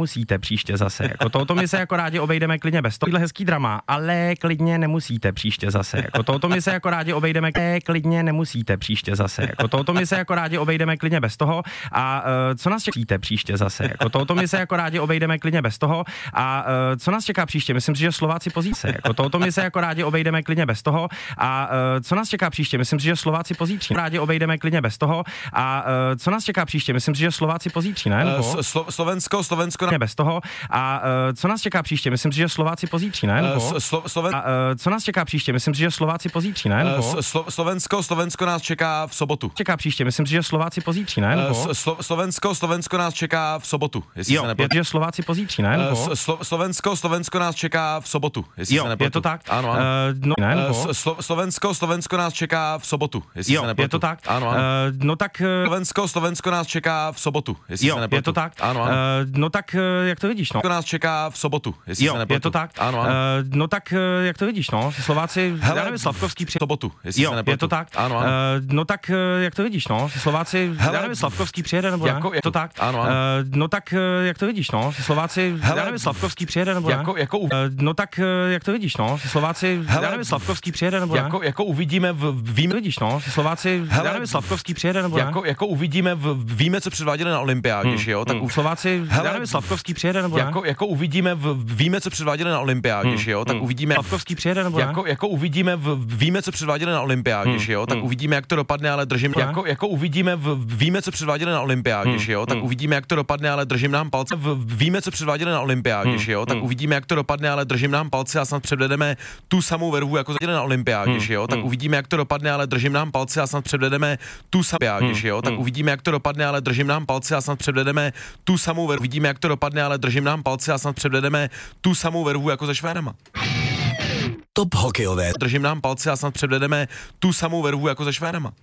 nemusíte příště zase. Jako to my se jako rádi obejdeme klidně bez tohle hezký drama, ale klidně nemusíte příště zase. Jako to my se jako rádi obejdeme klidně nemusíte příště zase. Jako to my se jako rádi obejdeme klidně bez toho. A co nás čeká příště zase? Jako to my se jako rádi obejdeme klidně bez toho. A co nás čeká příště? Myslím si, že Slováci pozítří. Jako to my se jako rádi obejdeme klidně bez toho. A co nás čeká příště? Myslím si, že Slováci pozítří. Rádi obejdeme klidně bez toho. A co nás čeká příště? Myslím si, že Slováci pozítří, ne? Slovensko ne bez toho. A co nás čeká příště? Myslím si, že Slováci pozítří, ne? Co nás čeká příště? Myslím si, že Slováci pozítří, ne? Slovensko nás čeká v sobotu. Čeká příště? Myslím si, že Slováci pozítří, ne? Slovensko nás čeká v sobotu. Jo, že Slováci pozítří, ne? Slovensko nás čeká v sobotu. Jo, je to tak. Ano. Slovensko nás čeká v sobotu. Jo, je to tak. Ano. No tak Slovensko nás čeká v sobotu. Jo, je to tak. Ano. No tak jak to vidíš, no? To nás čeká v sobotu. Jo, je to tak. Ano. No tak jak to vidíš, no? Slováci, já nevím, Slavkovský přijede. Sobotu. Jo, je to tak. Ano. No tak jak to vidíš, no? Slováci, já nevím, Slavkovský přijede nebo ne? Je to tak. Ano. No tak jak to vidíš, no? Slováci, já nevím, Slavkovský přijede nebo ne? No tak jak to vidíš, no? Slováci, já nevím, Slavkovský přijede nebo ne? Jako uvidíme vidíš, no? Slováci, já nevím, Slavkovský přijede nebo ne? Jako uvidíme, víme, co předváděli na olympiádě, že jo? Tak Slováci, já nevím, Slavkovský přijede nebo ne? Jako uvidíme, víme, co předváděli na olympiádě, že jo? Tak uvidíme. Slavkovský přijede nebo ne? Jako uvidíme, víme, co předváděli na olympiádě, že jo? Tak uvidíme, jak to dopadne, ale držím. Jako uvidíme, víme, co předváděli na olympiádě, že jo? Tak uvidíme, jak to dopadne, ale držím nám palce. Víme, co předváděli na olympiádě, že jo? Tak uvidíme, jak to dopadne, ale držím nám palce a snad předvedeme tu samou vervu, jako zaděli na olympiádě, že jo? Tak uvidíme, jak to dopadne, ale držím nám palce a snad předvedeme tu samou olympiádě, že jo? Tak uvidíme, jak to dopadne, ale držím nám palce a snad předvedeme tu samou vervu. Uvidíme, jak to dopadne, ale držím nám palce a snad předvedeme tu samou vervu jako se Švédama. Top hokejové. Držím nám palce a snad předvedeme tu samou vervu jako se Švédama.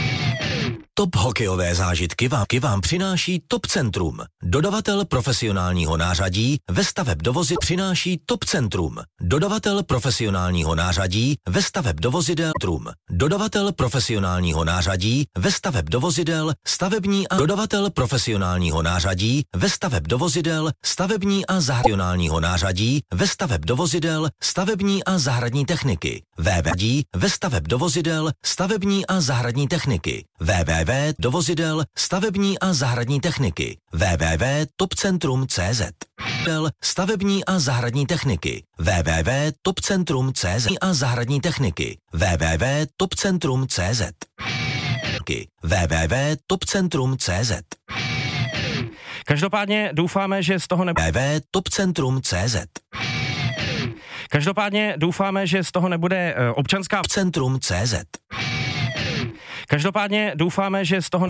Top hokejové zážitky vám přináší Top Centrum. Dodavatel profesionálního nářadí ve staveb dovozy přináší Top Centrum. Dodavatel profesionálního nářadí ve staveb dovozidel Trum. Dodavatel profesionálního nářadí ve staveb dovozidel stavební a dodavatel profesionálního nářadí ve staveb dovozidel stavební a zahradního nářadí ve staveb dovozidel stavební a zahradní techniky. Ve staveb dovozidel stavební a zahradní techniky. Dovozidel stavební a zahradní techniky. www.topcentrum.cz stavební a zahradní techniky. www.topcentrum.cz a zahradní techniky. www.topcentrum.cz www.topcentrum.cz Každopádně doufáme, že z toho www.topcentrum.cz Každopádně doufáme, že z toho nebude občanská Centrum.cz Každopádně doufáme, že z toho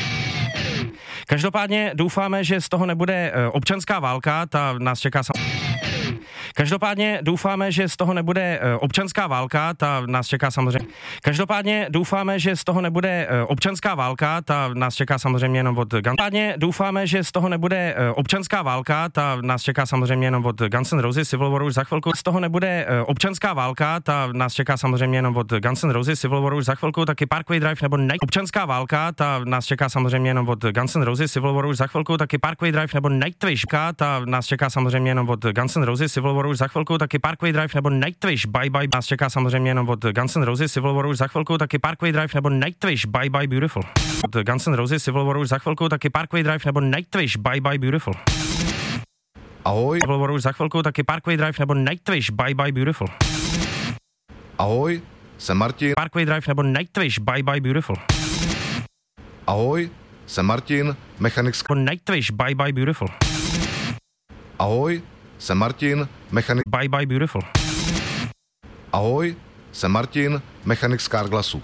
nebude občanská válka, ta nás čeká Každopádně doufáme, že z toho nebude občanská válka, ta nás čeká samozřejmě. Každopádně doufáme, že z toho nebude občanská válka, ta nás čeká samozřejmě jenom od Každopádně doufáme, že z toho nebude občanská válka, ta nás čeká samozřejmě jenom od Guns N' Roses, Civil War už za chvilku. Z toho nebude občanská válka, ta nás čeká samozřejmě jenom od Guns N' Roses, Civil War už za chvilku, taky Parkway Drive nebo občanská válka, ta nás čeká samozřejmě jenom od Guns N' Roses, Civil War už za chvilku, taky Parkway Drive nebo Nightwish, ta nás čeká samozřejmě jenom od Guns N' Roses, Civil War už za chvilku, taky Parkway Drive nebo Nightwish, Bye Bye nás čeká samozřejmě jenom od Guns N' Roses, Civil War už za chvilku, taky Parkway Drive nebo Nightwish, Bye Bye Beautiful. Od Guns N' Roses, Civil War už za chvilku, taky Parkway Drive nebo Nightwish, Bye Bye Beautiful. Ahoj. Civil War už za chvilku, taky Parkway Drive nebo Nightwish, Bye Bye Beautiful. Ahoj, jsem Martin. Parkway Drive nebo Nightwish, Bye Bye Beautiful. Ahoj, jsem Martin, mechanik Nightwish, Bye Bye Beautiful. Ahoj, jsem Martin, mechanik Bye Bye Beautiful. Ahoj, jsem Martin, mechanik z Carglassu.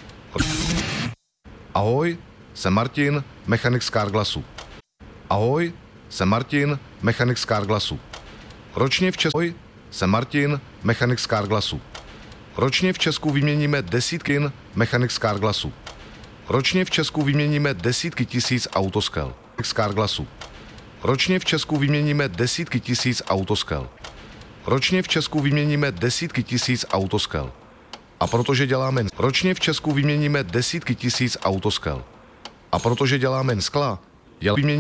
Ahoj, jsem Martin, mechanik z Carglassu. Ahoj, jsem Martin, mechanik z Carglassu. Ročně v Česku jsem Martin, mechanik z Carglassu. Ročně v Česku vyměníme desítky mechanik z Carglassu. Ročně v Česku vyměníme desítky tisíc autoskel z Carglassu. Ročně v Česku vyměníme desítky tisíc autoskel. Ročně v Česku vyměníme desítky tisíc autoskel. A protože děláme ročně v Česku vyměníme desítky tisíc autoskel. A protože děláme skla, vyměníme